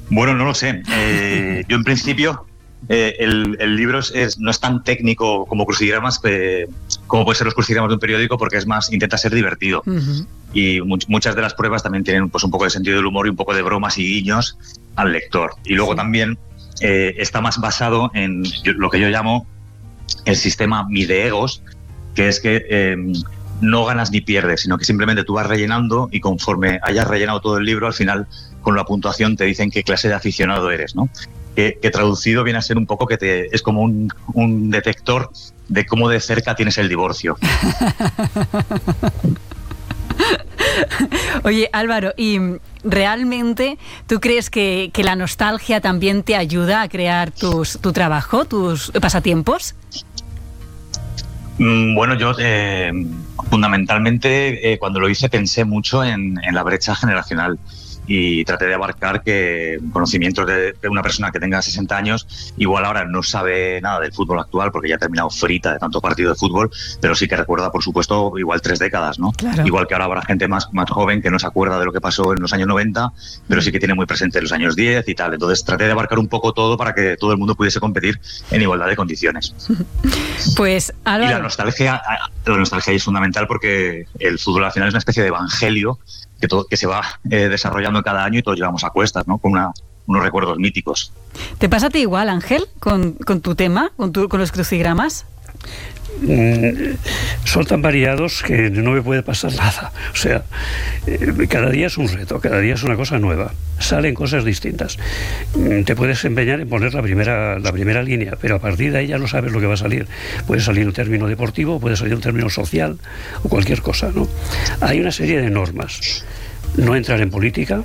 Bueno, no lo sé. Yo en principio el libro no es tan técnico como crucigramas, como puede ser los crucigramas de un periódico, porque es más, intenta ser divertido. Uh-huh. Y muchas de las pruebas también tienen pues un poco de sentido del humor y un poco de bromas y guiños al lector. Y luego también está más basado en lo que yo llamo el sistema mide-egos, que es que no ganas ni pierdes, sino que simplemente tú vas rellenando y conforme hayas rellenado todo el libro, al final con la puntuación te dicen qué clase de aficionado eres, ¿no? Que traducido viene a ser un poco que es como un detector de cómo de cerca tienes el divorcio. Oye, Álvaro, ¿y realmente tú crees que la nostalgia también te ayuda a crear tu trabajo, tus pasatiempos? Bueno, yo fundamentalmente cuando lo hice pensé mucho en la brecha generacional y traté de abarcar que conocimientos de una persona que tenga 60 años, igual ahora no sabe nada del fútbol actual porque ya ha terminado frita de tanto partido de fútbol, pero sí que recuerda, por supuesto, igual 3 décadas, ¿no? Claro. Igual que ahora habrá gente más joven que no se acuerda de lo que pasó en los años 90, pero sí que tiene muy presente los años 10 y tal. Entonces traté de abarcar un poco todo para que todo el mundo pudiese competir en igualdad de condiciones. Pues, Álvaro... Y la nostalgia es fundamental porque el fútbol al final es una especie de evangelio que se va desarrollando cada año y todos llevamos a cuestas, ¿no? Con unos recuerdos míticos. ¿Te pasa a ti igual, Ángel, con tu tema, con los crucigramas? Son tan variados que no me puede pasar nada. O sea, cada día es un reto, cada día es una cosa nueva. Salen cosas distintas. Te puedes empeñar en poner la primera línea, pero a partir de ahí ya no sabes lo que va a salir. Puede salir un término deportivo, puede salir un término social o cualquier cosa, ¿no? Hay una serie de normas. No entrar en política,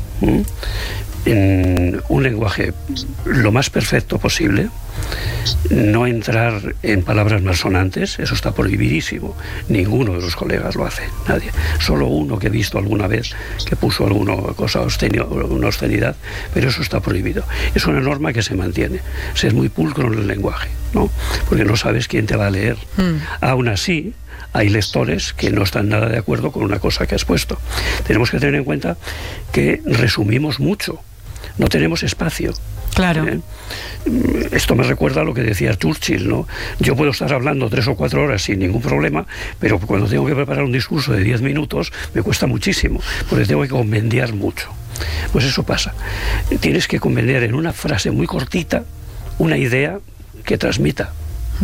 en un lenguaje lo más perfecto posible, no entrar en palabras malsonantes, eso está prohibidísimo. Ninguno de los colegas lo hace, nadie. Solo uno que he visto alguna vez que puso alguna cosa una obscenidad, pero eso está prohibido. Es una norma que se mantiene. Ser muy pulcro en el lenguaje, ¿no? Porque no sabes quién te va a leer. Aún así, hay lectores que no están nada de acuerdo con una cosa que has puesto. Tenemos que tener en cuenta que resumimos mucho, no tenemos espacio. Claro. Esto me recuerda a lo que decía Churchill, ¿no? Yo puedo estar hablando 3 o 4 horas sin ningún problema, pero cuando tengo que preparar un discurso de 10 minutos me cuesta muchísimo, porque tengo que compendiar mucho. Pues eso pasa. Tienes que compendiar en una frase muy cortita una idea que transmita.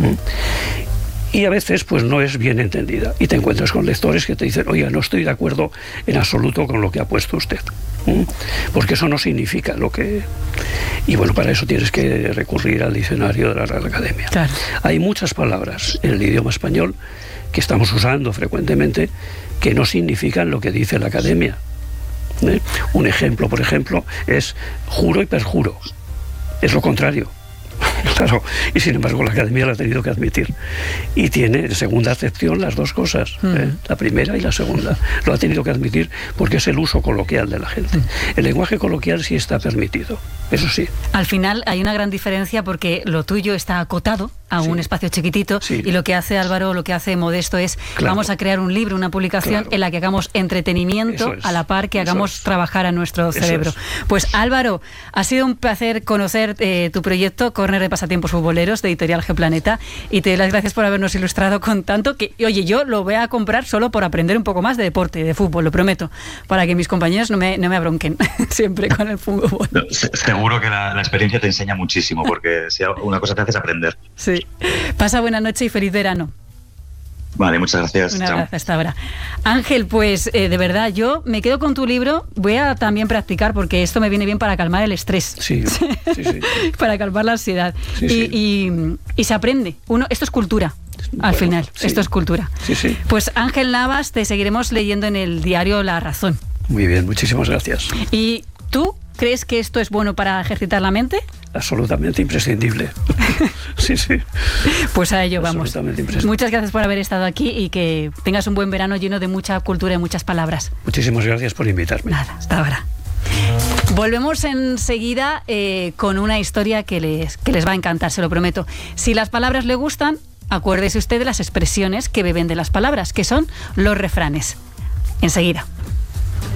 Y a veces pues no es bien entendida y te encuentras con lectores que te dicen: oiga, no estoy de acuerdo en absoluto con lo que ha puesto usted, porque eso no significa lo que... Y bueno, para eso tienes que recurrir al diccionario de la Real Academia. Claro. Hay muchas palabras en el idioma español que estamos usando frecuentemente que no significan lo que dice la Academia. Un ejemplo, por ejemplo, es juro y perjuro. Es lo contrario. Claro, y sin embargo la Academia lo ha tenido que admitir. Y tiene segunda acepción las dos cosas, la primera y la segunda. Lo ha tenido que admitir porque es el uso coloquial de la gente. El lenguaje coloquial sí está permitido, eso sí. Al final hay una gran diferencia porque lo tuyo está acotado a un espacio chiquitito, y lo que hace Álvaro, lo que hace Modesto es, vamos a crear un libro, una publicación en la que hagamos entretenimiento a la par que hagamos trabajar a nuestro cerebro. Pues Álvaro, ha sido un placer conocer tu proyecto Córner de Pasatiempos Futboleros de Editorial G Planeta, y te doy las gracias por habernos ilustrado con tanto que, oye, yo lo voy a comprar solo por aprender un poco más de deporte, de fútbol, lo prometo, para que mis compañeros no me abronquen siempre con el fútbol. No, seguro que la experiencia te enseña muchísimo, porque si una cosa te hace es aprender. Sí. Pasa buena noche y feliz verano. Vale, muchas gracias. Un abrazo, hasta ahora. Ángel, pues de verdad, yo me quedo con tu libro. Voy a también practicar porque esto me viene bien para calmar el estrés. Sí. Para calmar la ansiedad. Y se aprende. Esto es cultura. Al final, esto es cultura. Sí. Pues Ángel Navas, te seguiremos leyendo en el diario La Razón. Muy bien, muchísimas gracias. ¿Y tú crees que esto es bueno para ejercitar la mente? Absolutamente imprescindible. Sí. Pues a ello vamos. Muchas gracias por haber estado aquí y que tengas un buen verano lleno de mucha cultura y muchas palabras. Muchísimas gracias por invitarme. Nada, hasta ahora. Volvemos enseguida con una historia que les va a encantar, se lo prometo. Si las palabras le gustan, acuérdese usted de las expresiones que beben de las palabras, que son los refranes. Enseguida.